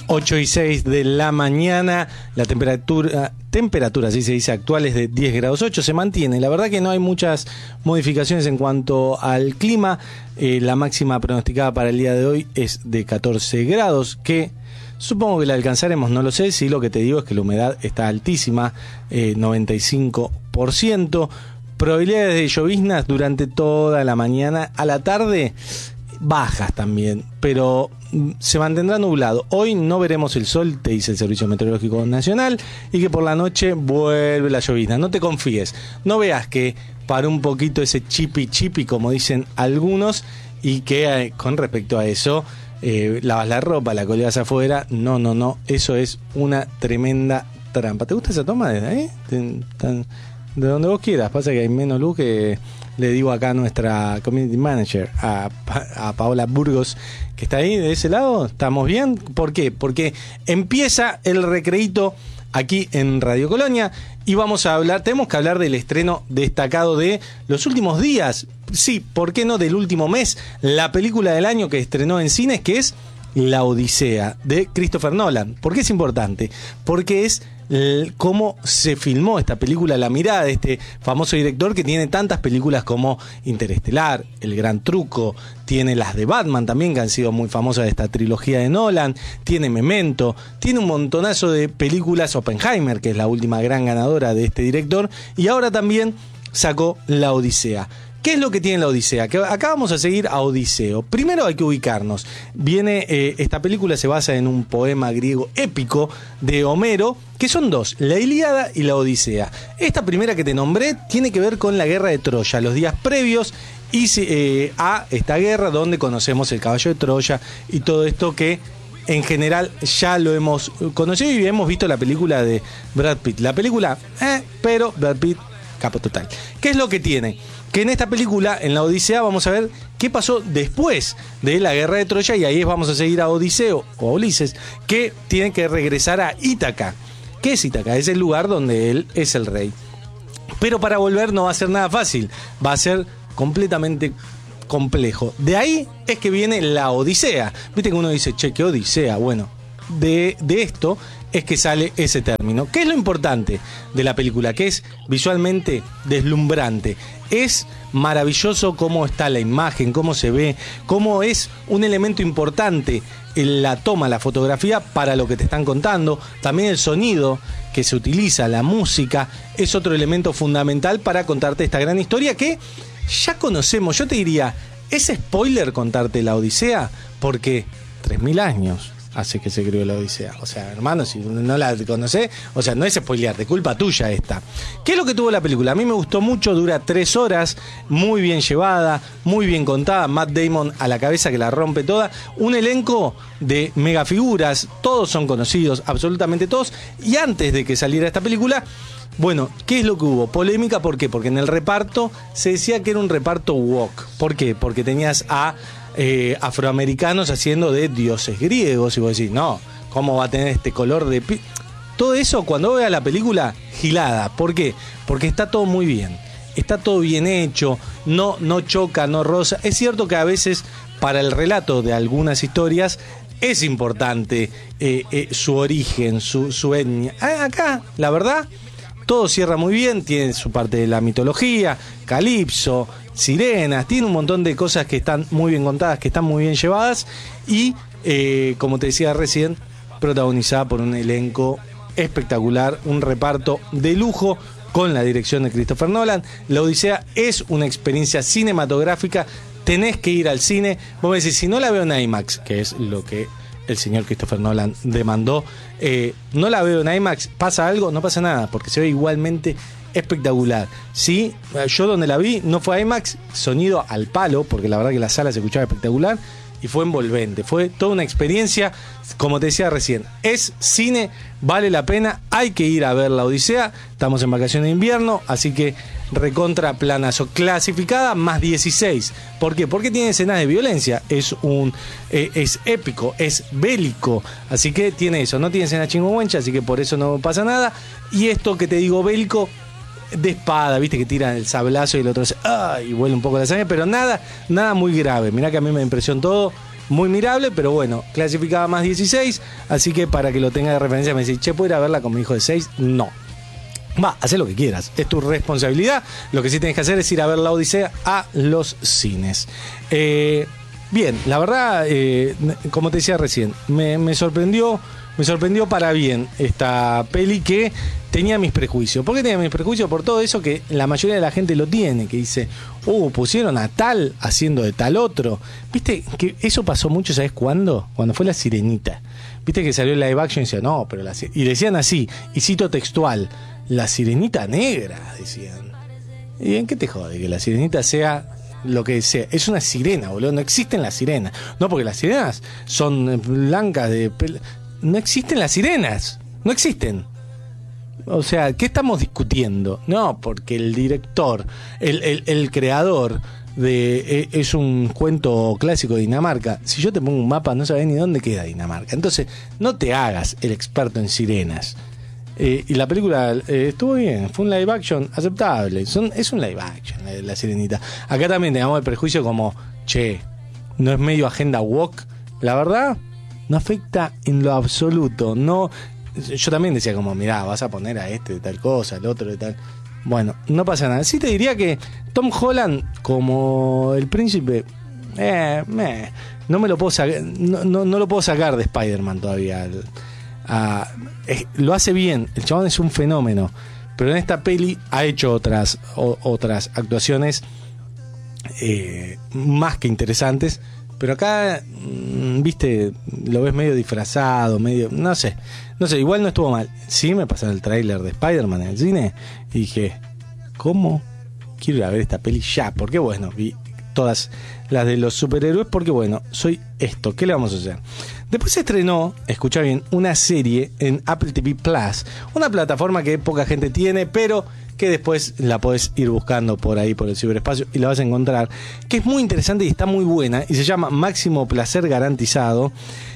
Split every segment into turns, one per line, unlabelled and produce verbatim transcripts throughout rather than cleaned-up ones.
ocho y seis de la mañana, la temperatura, temperatura, así se dice, actual es de diez grados ocho, se mantiene. La verdad que no hay muchas modificaciones en cuanto al clima. Eh, la máxima pronosticada para el día de hoy es de catorce grados, que supongo que la alcanzaremos, no lo sé. Sí, lo que te digo es que la humedad está altísima, eh, noventa y cinco por ciento. Probabilidades de lloviznas durante toda la mañana. A la tarde, bajas también, pero se mantendrá nublado. Hoy no veremos el sol, te dice el Servicio Meteorológico Nacional, y que por la noche vuelve la llovizna. No te confíes, no veas que para un poquito ese chipi chipi, como dicen algunos, y que eh, con respecto a eso, eh, lavas la ropa, la colgas afuera. No, no, no, eso es una tremenda trampa. ¿Te gusta esa toma desde ahí? Tan, de donde vos quieras. Pasa que hay menos luz, que le digo acá a nuestra community manager, a, a Paola Burgos, que está ahí de ese lado. ¿Estamos bien? ¿Por qué? Porque empieza el recreíto aquí en Radio Colonia y vamos a hablar, tenemos que hablar del estreno destacado de los últimos días. Sí, ¿por qué no del último mes? La película del año que estrenó en cines, que es La Odisea, de Christopher Nolan. ¿Por qué es importante? Porque es cómo se filmó esta película, la mirada de este famoso director que tiene tantas películas como Interestelar, El Gran Truco, tiene las de Batman también, que han sido muy famosas de esta trilogía de Nolan, tiene Memento, tiene un montonazo de películas, Oppenheimer, que es la última gran ganadora de este director, y ahora también sacó La Odisea. ¿Qué es lo que tiene La Odisea? Que acá vamos a seguir a Odiseo. Primero hay que ubicarnos. Viene, eh, esta película se basa en un poema griego épico de Homero, que son dos, la Ilíada y la Odisea. Esta primera que te nombré tiene que ver con la guerra de Troya, los días previos y, eh, a esta guerra, donde conocemos el caballo de Troya y todo esto que en general ya lo hemos conocido y hemos visto la película de Brad Pitt. La película, eh, pero Brad Pitt, capo total. ¿Qué es lo que tiene? Que en esta película, en la Odisea, vamos a ver qué pasó después de la guerra de Troya, y ahí vamos a seguir a Odiseo o a Ulises, que tiene que regresar a Ítaca. ¿Qué es Ítaca? Es el lugar donde él es el rey. Pero para volver no va a ser nada fácil, va a ser completamente complejo. De ahí es que viene la Odisea. Viste que uno dice, che, ¿qué Odisea? Bueno, de, de esto es que sale ese término. ¿Qué es lo importante de la película? Que es visualmente deslumbrante. Es maravilloso cómo está la imagen, cómo se ve, cómo es un elemento importante en la toma, la fotografía, para lo que te están contando. También el sonido que se utiliza, la música, es otro elemento fundamental para contarte esta gran historia que ya conocemos. Yo te diría, ¿es spoiler contarte la Odisea? Porque tres mil años hace que se creó la Odisea. O sea, hermano, si no la conocés, o sea, no es spoilearte, culpa tuya esta. ¿Qué es lo que tuvo la película? A mí me gustó mucho, dura tres horas, muy bien llevada, muy bien contada, Matt Damon a la cabeza que la rompe toda, un elenco de megafiguras, todos son conocidos, absolutamente todos, y antes de que saliera esta película, bueno, ¿qué es lo que hubo? Polémica, ¿por qué? Porque en el reparto se decía que era un reparto woke. ¿Por qué? Porque tenías a Eh, afroamericanos haciendo de dioses griegos, y vos decís, no, ¿cómo va a tener este color de piel? Todo eso, cuando veas la película, gilada. ¿Por qué? Porque está todo muy bien, está todo bien hecho, no, no choca, no roza. Es cierto que a veces para el relato de algunas historias es importante eh, eh, su origen, su, su etnia. Ah, acá, la verdad, todo cierra muy bien, tiene su parte de la mitología, Calipso, sirenas, tiene un montón de cosas que están muy bien contadas, que están muy bien llevadas, y eh, como te decía recién, protagonizada por un elenco espectacular, un reparto de lujo con la dirección de Christopher Nolan. La Odisea es una experiencia cinematográfica, tenés que ir al cine. Vos me decís, si no la veo en IMAX, que es lo que el señor Christopher Nolan demandó, eh, no la veo en IMAX, ¿pasa algo? No pasa nada, porque se ve igualmente espectacular. Sí, yo donde la vi no fue IMAX, sonido al palo, porque la verdad que la sala se escuchaba espectacular y fue envolvente, fue toda una experiencia. Como te decía recién, es cine, vale la pena, hay que ir a ver La Odisea. Estamos en vacaciones de invierno, así que recontra planazo. Clasificada más dieciséis. ¿Por qué? Porque tiene escenas de violencia, es un eh, es épico, es bélico, así que tiene eso, no tiene escenas chingüengüencha, así que por eso no pasa nada. Y esto que te digo bélico, de espada, viste que tiran el sablazo y el otro se, ¡ay! Y vuelve un poco la sangre, pero nada, nada muy grave. Mirá que a mí me impresionó todo, muy mirable, pero bueno, clasificaba más dieciséis, así que para que lo tenga de referencia me decís, che, ¿puedo ir a verla con mi hijo de seis? No. Va, haz lo que quieras, es tu responsabilidad. Lo que sí tienes que hacer es ir a ver La Odisea a los cines. Eh, bien, la verdad, eh, como te decía recién, me, me sorprendió, me sorprendió para bien esta peli que tenía mis prejuicios. ¿Por qué tenía mis prejuicios? Por todo eso que la mayoría de la gente lo tiene, que dice, uh, pusieron a tal haciendo de tal otro. Viste que eso pasó mucho, ¿sabes cuándo? Cuando fue La Sirenita. Viste que salió el live action y decían, no, pero la y decían así, y cito textual, la sirenita negra, decían. ¿Y en qué te jode que la sirenita sea lo que sea? Es una sirena, boludo, no existen las sirenas. No, porque las sirenas son blancas de pelo. No existen las sirenas, no existen. O sea, ¿qué estamos discutiendo? No, porque el director, el, el, el creador de es un cuento clásico de Dinamarca. Si yo te pongo un mapa, no sabes ni dónde queda Dinamarca. Entonces, no te hagas el experto en sirenas. Eh, y la película eh, estuvo bien, fue un live action aceptable. Son, es un live action, la, la Sirenita. Acá también tengamos el prejuicio como, che, no es medio agenda woke. La verdad, no afecta en lo absoluto. No, yo también decía como, mirá, vas a poner a este de tal cosa, al otro de tal. Bueno, no pasa nada. Sí te diría que Tom Holland como el príncipe, eh, eh, no me lo puedo sacar, no, no, no lo puedo sacar de Spider-Man todavía. Ah, es, lo hace bien, el chabón es un fenómeno, pero en esta peli ha hecho otras o, otras actuaciones eh, más que interesantes, pero acá mmm, viste, lo ves medio disfrazado, medio, no sé, no sé, igual no estuvo mal. Sí me pasaron el tráiler de Spider-Man en el cine y dije, ¿cómo? Quiero ir a ver esta peli ya, porque bueno, vi todas las de los superhéroes, porque bueno, soy esto, ¿qué le vamos a hacer? Después se estrenó, escucha bien, una serie en Apple T V Plus, una plataforma que poca gente tiene, pero que después la podés ir buscando por ahí, por el ciberespacio, y la vas a encontrar, que es muy interesante y está muy buena, y se llama Máximo Placer Garantizado,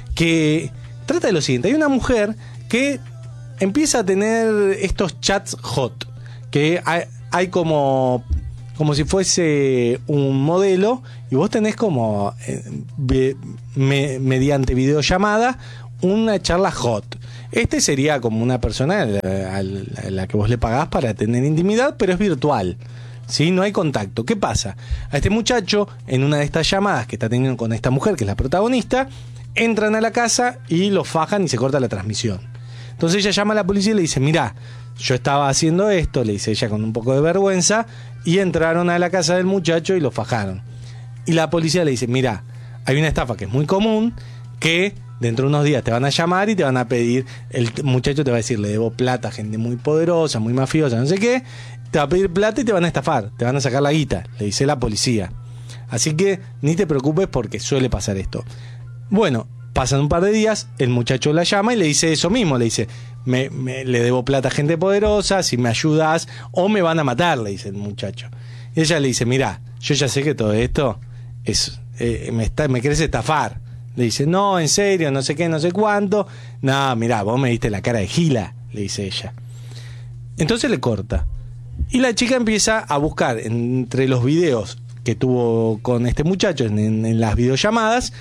que trata de lo siguiente. Hay una mujer que empieza a tener estos chats hot, que hay, hay como... como si fuese un modelo y vos tenés como eh, be, me, mediante videollamada una charla hot. Este sería como una persona a la, a la que vos le pagás para tener intimidad, pero es virtual, ¿sí? No hay contacto. ¿Qué pasa? A este muchacho, en una de estas llamadas que está teniendo con esta mujer, que es la protagonista, entran a la casa y lo fajan y se corta la transmisión. Entonces ella llama a la policía y le dice, mirá, yo estaba haciendo esto, le dice ella con un poco de vergüenza, y entraron a la casa del muchacho y lo fajaron. Y la policía le dice, mira, hay una estafa que es muy común, que dentro de unos días te van a llamar y te van a pedir, el muchacho te va a decir, le debo plata a gente muy poderosa, muy mafiosa, no sé qué, te va a pedir plata y te van a estafar, te van a sacar la guita, le dice la policía. Así que ni te preocupes porque suele pasar esto. Bueno, pasan un par de días, el muchacho la llama y le dice eso mismo, le dice, me, me, le debo plata a gente poderosa, si me ayudas, o me van a matar, le dice el muchacho. Y ella le dice, mirá, yo ya sé que todo esto es, eh, me, está, me querés estafar. Le dice, no, en serio, no sé qué, no sé cuánto. No, mirá, vos me diste la cara de gila, le dice ella. Entonces le corta. Y la chica empieza a buscar entre los videos que tuvo con este muchacho en, en, en las videollamadas,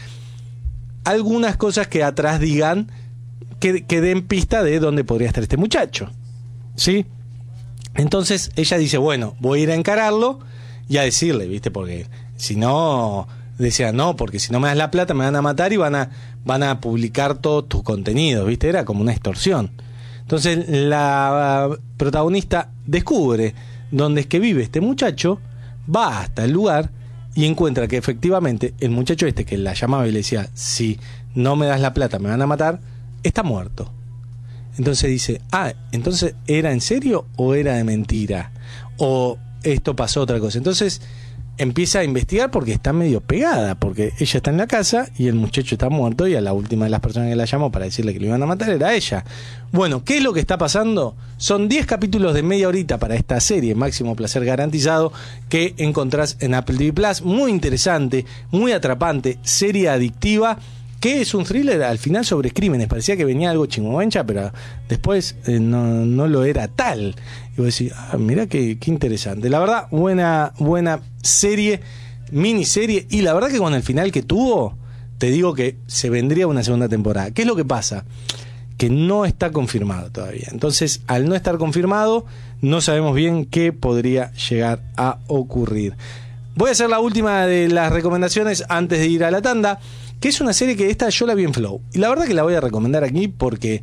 algunas cosas que atrás digan, que, que den pista de dónde podría estar este muchacho, ¿sí? Entonces ella dice, bueno, voy a ir a encararlo y a decirle, ¿viste? Porque si no, decía, no, porque si no me das la plata me van a matar y van a, van a publicar todos tus contenidos, ¿viste? Era como una extorsión. Entonces la protagonista descubre dónde es que vive este muchacho, va hasta el lugar y encuentra que efectivamente el muchacho este que la llamaba y le decía, si no me das la plata me van a matar, está muerto. Entonces dice, ah, entonces ¿era en serio o era de mentira? O esto pasó otra cosa. Entonces empieza a investigar porque está medio pegada, porque ella está en la casa y el muchacho está muerto y a la última de las personas que la llamó para decirle que lo iban a matar era ella. Bueno, ¿qué es lo que está pasando? Son diez capítulos de media horita para esta serie, Máximo Placer Garantizado, que encontrás en Apple T V Plus. Muy interesante, muy atrapante, serie adictiva, que es un thriller al final sobre crímenes. Parecía que venía algo chingüengüencha, pero después eh, no, no lo era tal. Y vos decís, ah, mirá qué, qué interesante. La verdad, buena, buena serie, miniserie. Y la verdad que con el final que tuvo, te digo que se vendría una segunda temporada. ¿Qué es lo que pasa? Que no está confirmado todavía. Entonces, al no estar confirmado, no sabemos bien qué podría llegar a ocurrir. Voy a hacer la última de las recomendaciones antes de ir a la tanda, que es una serie que esta yo la vi en Flow. Y la verdad que la voy a recomendar aquí porque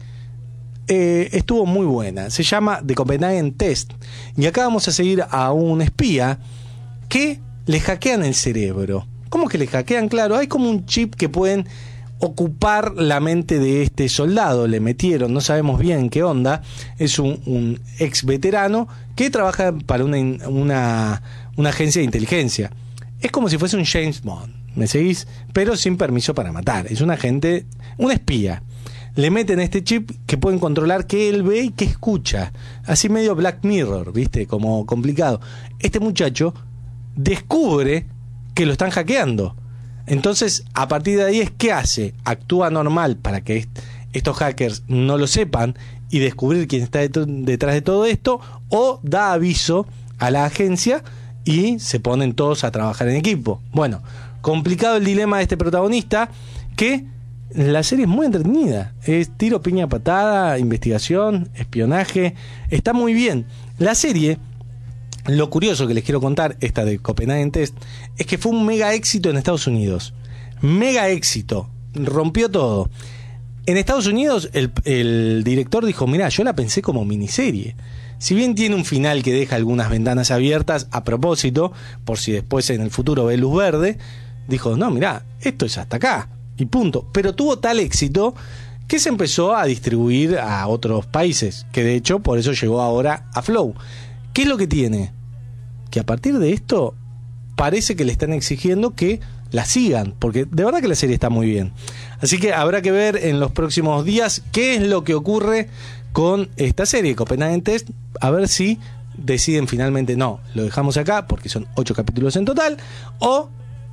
eh, estuvo muy buena. Se llama The Copenhagen Test. Y acá vamos a seguir a un espía que le hackean el cerebro. ¿Cómo que le hackean? Claro, hay como un chip que pueden ocupar la mente de este soldado. Le metieron, no sabemos bien qué onda. Es un, un ex veterano que trabaja para una, una, una agencia de inteligencia. Es como si fuese un James Bond, ¿me seguís? Pero sin permiso para matar. Es un agente, un espía. Le meten este chip que pueden controlar qué él ve y qué escucha. Así medio Black Mirror, ¿viste? Como complicado. Este muchacho descubre que lo están hackeando. Entonces, a partir de ahí es ¿qué hace? Actúa normal para que est- estos hackers no lo sepan y descubrir quién está det- detrás de todo esto, o da aviso a la agencia y se ponen todos a trabajar en equipo. Bueno, complicado el dilema de este protagonista, que la serie es muy entretenida. Es tiro, piña, patada, investigación, espionaje. Está muy bien. La serie, lo curioso que les quiero contar, esta de Copenhagen Test, es que fue un mega éxito en Estados Unidos. Mega éxito. Rompió todo. En Estados Unidos el, el director dijo, mirá, yo la pensé como miniserie. Si bien tiene un final que deja algunas ventanas abiertas, a propósito, por si después en el futuro ve luz verde, dijo, no, mirá, esto es hasta acá. Y punto. Pero tuvo tal éxito que se empezó a distribuir a otros países. Que de hecho, por eso llegó ahora a Flow. ¿Qué es lo que tiene? Que a partir de esto parece que le están exigiendo que la sigan, porque de verdad que la serie está muy bien. Así que habrá que ver en los próximos días qué es lo que ocurre con esta serie, Copenhagen Test, a ver si deciden finalmente, no, lo dejamos acá, porque son ocho capítulos en total, o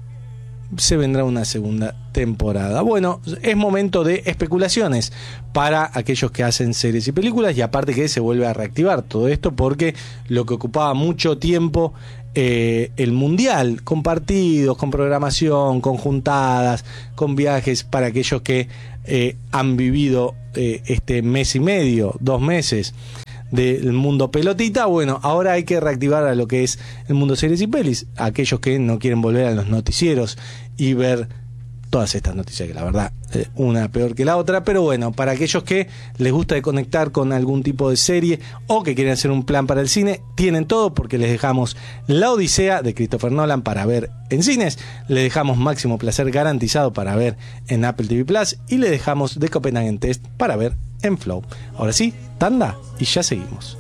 se vendrá una segunda temporada. Bueno, es momento de especulaciones para aquellos que hacen series y películas, y aparte que se vuelve a reactivar todo esto porque lo que ocupaba mucho tiempo eh, el mundial, con partidos, con programación, con juntadas, con viajes, para aquellos que eh, han vivido eh, este mes y medio, dos meses del mundo pelotita. Bueno, ahora hay que reactivar a lo que es el mundo series y pelis, aquellos que no quieren volver a los noticieros y ver todas estas noticias, que la verdad eh, una peor que la otra, pero bueno, para aquellos que les gusta de conectar con algún tipo de serie o que quieren hacer un plan para el cine, tienen todo, porque les dejamos La Odisea de Christopher Nolan para ver en cines, les dejamos Máximo Placer garantizado para ver en Apple T V Plus, y le dejamos The Copenhagen Test para ver en Flow. Ahora sí, tanda y ya seguimos.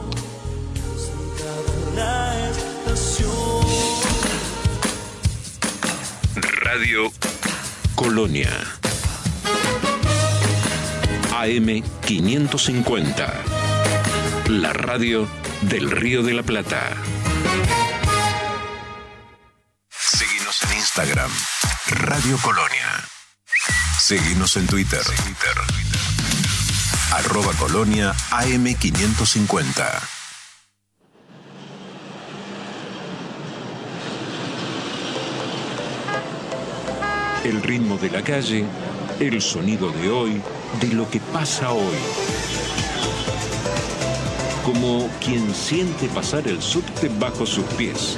Radio Colonia A M quinientos cincuenta, la radio del Río de la Plata. Seguinos en Instagram, Radio Colonia. Seguinos en Twitter, Twitter. arroba Colonia A M quinientos cincuenta. El ritmo de la calle, el sonido de hoy, de lo que pasa hoy. Como quien siente pasar el subte bajo sus pies.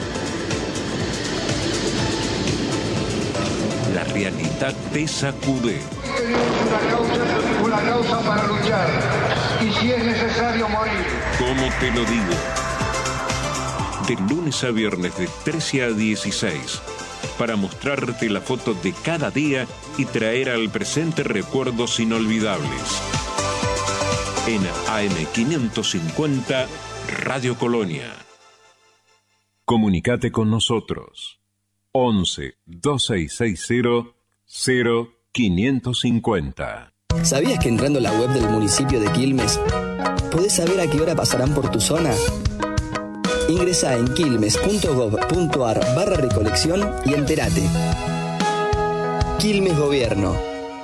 La realidad te sacude.
Tenemos una causa, una causa para luchar, y si es necesario morir.
¿Cómo te lo digo? De lunes a viernes de trece a dieciséis. Para mostrarte la foto de cada día y traer al presente recuerdos inolvidables. En A M quinientos cincuenta, Radio Colonia. Comunicate con nosotros. once, dos seis seis cero, cero quinientos cincuenta.
¿Sabías que entrando a la web del municipio de Quilmes podés saber a qué hora pasarán por tu zona? Ingresá en quilmes.gov.ar barra recolección y entérate. Quilmes Gobierno.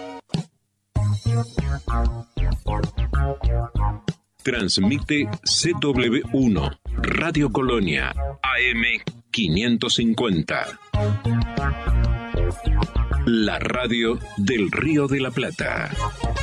Transmite C W uno, Radio Colonia, A M quinientos cincuenta. La radio del Río de la Plata.